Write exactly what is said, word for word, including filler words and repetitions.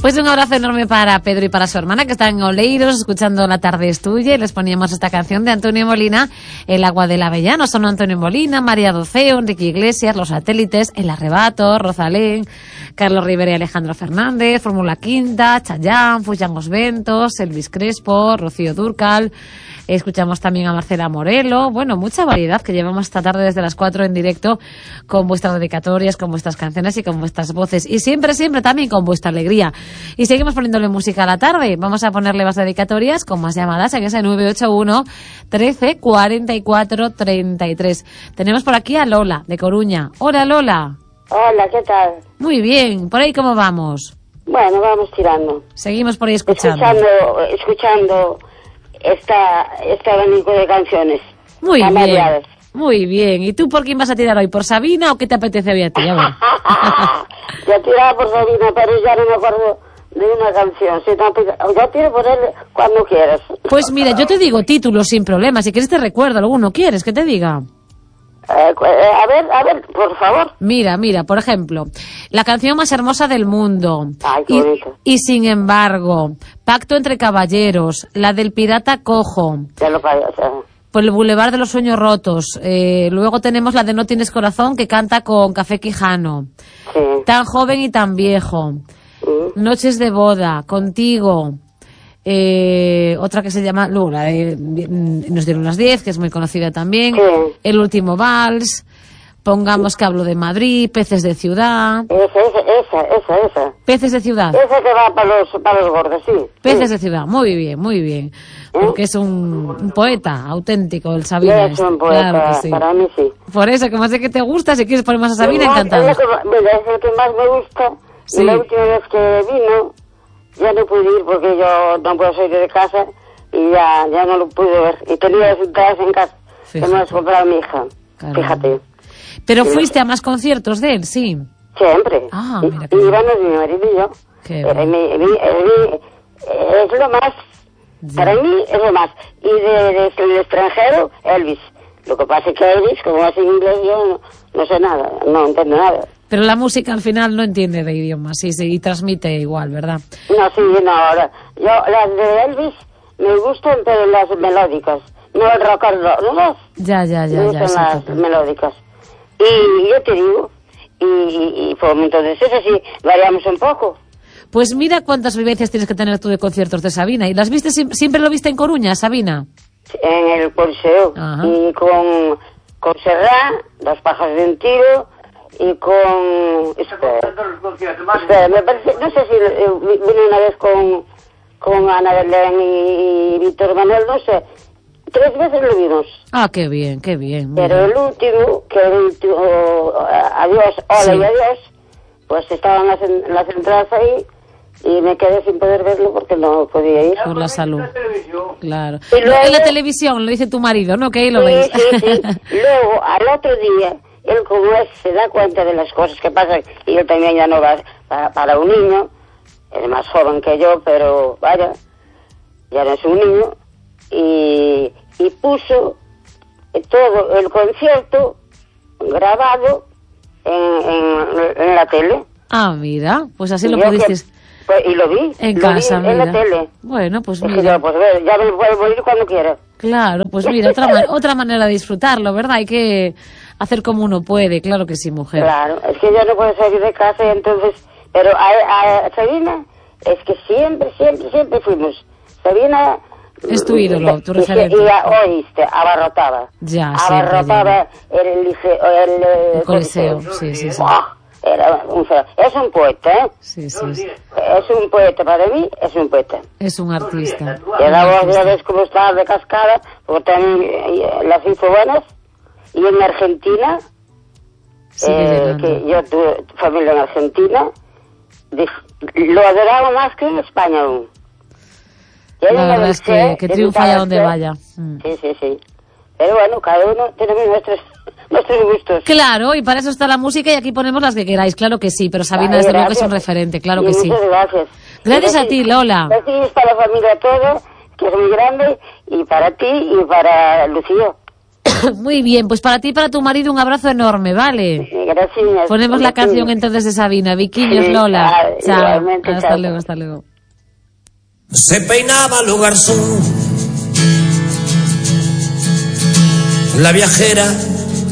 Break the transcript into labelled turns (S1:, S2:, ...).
S1: Pues un abrazo enorme para Pedro y para su hermana, que están en Oleiros escuchando La tarde es tuya, y les poníamos esta canción de Antonio Molina, El agua del Avellano. Son Antonio Molina, María Doceo, Enrique Iglesias, Los Satélites, El Arrebato, Rosalén, Carlos Rivera y Alejandro Fernández, Fórmula Quinta, Chayanne, Fuyan os Ventos, Elvis Crespo, Rocío Dúrcal. Escuchamos también a Marcela Morelo. Bueno, mucha variedad que llevamos esta tarde desde las cuatro en directo, con vuestras dedicatorias, con vuestras canciones y con vuestras voces. Y siempre, siempre también con vuestra alegría. Y seguimos poniéndole música a la tarde. Vamos a ponerle más dedicatorias con más llamadas en ese nueve ocho uno, trece, cuarenta y cuatro, treinta y tres. Tenemos por aquí a Lola, de Coruña. Hola, Lola.
S2: Hola, ¿qué tal?
S1: Muy bien. ¿Por ahí cómo vamos?
S2: Bueno, vamos tirando.
S1: Seguimos por ahí escuchando.
S2: Escuchando, escuchando esta, este abanico de canciones.
S1: Muy bien. Variadas. Muy bien. ¿Y tú por quién vas a tirar hoy? ¿Por Sabina o qué te apetece hoy a ti? A ver.
S2: Yo tiraba por Sabina, pero ya no me acuerdo de una canción. Si no, yo tiro por él cuando quieras.
S1: Pues mira, yo te digo títulos sin problema. Si quieres te recuerdo alguno. ¿Quieres que te diga?
S2: Eh, a ver, a ver, por favor.
S1: Mira, mira, por ejemplo, la canción más hermosa del mundo.
S2: Ay, qué
S1: y,
S2: bonito.
S1: Y sin embargo, Pacto entre caballeros, la del pirata cojo.
S2: Ya lo pagué, o sea.
S1: Por el Boulevard de los Sueños Rotos. Eh, luego tenemos la de No tienes corazón, que canta con Café Quijano.
S2: Sí.
S1: Tan joven y tan viejo.
S2: ¿Mm?
S1: Noches de boda, Contigo. Eh, otra que se llama, luego la de Nos dieron las diez, que es muy conocida también.
S2: Sí.
S1: El último vals. Pongamos que hablo de Madrid, Peces de ciudad.
S2: Esa, esa, esa, esa, esa.
S1: Peces de ciudad.
S2: Esa que va para los, para los gordos, sí.
S1: Peces
S2: sí.
S1: de ciudad, muy bien, muy bien.
S2: ¿Eh?
S1: Porque es un, un poeta auténtico, el Sabina.
S2: Es un poeta,
S1: claro que sí.
S2: para mí sí.
S1: Por eso, como sé que te gusta, si quieres poner más a Sabina,
S2: Más,
S1: encantado.
S2: Es, mira, es el que más me gusta.
S1: Sí.
S2: Y la última vez que vino, ya no pude ir porque yo no puedo salir de casa y ya, ya no lo pude ver. Y tenía las entradas en casa.
S1: Fíjate.
S2: Que me las compraba mi hija.
S1: Caramba.
S2: Fíjate.
S1: Pero fuiste a más conciertos de él, sí.
S2: Siempre.
S1: Ah,
S2: y,
S1: mira qué
S2: y
S1: bien.
S2: íbamos mi marido y yo.
S1: Qué
S2: Era
S1: bien.
S2: mi, mi, mi, es lo más,
S1: Ya.
S2: para mí es lo más. Y de, de, del extranjero, Elvis. Lo que pasa es que Elvis, como hace inglés, yo no, no sé nada, no entiendo nada.
S1: Pero la música al final no entiende de idiomas, sí, sí, y transmite igual, ¿verdad?
S2: No, sí, no, ahora, yo, las de Elvis me gustan, pero las melódicas, no el rock and roll, ¿no?
S1: Ya, ya, ya,
S2: me
S1: ya.
S2: gustan
S1: sí,
S2: las
S1: total.
S2: melódicas. Y yo te digo, y, y, y por entonces eso sí, variamos un poco.
S1: Pues mira cuántas vivencias tienes que tener tú de conciertos de Sabina. ¿Y las viste, siempre lo viste en Coruña, Sabina?
S2: En el Coliseo.
S1: Ajá.
S2: Y con, con Serrat, Dos pájaros de un tiro, y con... Espera, espera, me parece, no sé si eh, vine una vez con, con Ana Belén y, y Víctor Manuel, no sé. Tres veces lo vimos.
S1: Ah, qué bien, qué bien.
S2: Pero
S1: bien.
S2: el último, que el último, adiós, hola
S1: Sí.
S2: y adiós, pues estaban las, las entradas ahí y me quedé sin poder verlo porque no podía ir.
S1: Por la salud. Claro.
S2: Y luego-
S1: En la televisión, lo dice tu marido, ¿no? Que ahí lo
S2: Sí,
S1: veis.
S2: sí, sí. Luego, al otro día, él como es, se da cuenta de las cosas que pasan y él también ya no va para, para un niño, es más joven que yo, pero vaya, ya no es un niño, y, y puso todo el concierto grabado en, en, en la tele.
S1: Ah, mira, pues así
S2: Y
S1: lo
S2: yo
S1: pudiste.
S2: que- pues, y lo vi,
S1: En
S2: lo
S1: casa,
S2: vi en la
S1: mira.
S2: tele.
S1: Bueno, pues
S2: Es que
S1: mira.
S2: yo, pues ver, ya me puedo ir cuando quiera.
S1: Claro, pues mira, otra, ma- otra manera de disfrutarlo, ¿verdad? Hay que hacer como uno puede, claro que sí, mujer.
S2: Claro, es que yo no puedo salir de casa y entonces, pero a, a Sabina es que siempre, siempre, siempre fuimos. Sabina
S1: Es tu ídolo, tu
S2: y, se-
S1: referente.
S2: y a- oíste, abarrotaba.
S1: Ya, siempre
S2: abarrotaba el liceo, el, eh,
S1: El Coliseo, sí, sí, sí.
S2: ¡Buah! Era un feo. Es un poeta, ¿eh?
S1: Sí, sí, sí.
S2: Es un poeta, para mí es un poeta.
S1: Es un artista.
S2: Y
S1: Un
S2: la voz
S1: artista.
S2: ya ves cómo estaba de cascada, porque también eh, las hizo buenas. Y en Argentina,
S1: Sigue
S2: eh,
S1: llegando.
S2: que yo tuve familia en Argentina, dif- lo adoraba más que en España aún. Y hay
S1: La
S2: una
S1: verdad
S2: vez
S1: es que, que
S2: de
S1: triunfa allá donde
S2: Italia,
S1: vaya. Mm.
S2: Sí, sí, sí. Pero bueno, cada uno tenemos nuestros, nuestros gustos.
S1: Claro, y para eso está la música y aquí ponemos las que queráis, claro que sí, pero Sabina
S2: Ay,
S1: desde luego que es
S2: gracias.
S1: un referente, claro
S2: Y
S1: que sí.
S2: Muchas gracias.
S1: Gracias
S2: Y
S1: a ti, Lola.
S2: Besos para la familia toda, que es muy grande, y para ti y para Lucía.
S1: Muy bien, pues para ti y para tu marido un abrazo enorme, ¿vale?
S2: Sí, gracias.
S1: Ponemos la canción entonces de Sabina, Viquiños,
S2: Sí,
S1: Lola.
S2: vale,
S1: Chao.
S2: igualmente,
S1: Hasta
S2: chao.
S1: luego, hasta luego.
S3: Se peinaba lo garzón, la viajera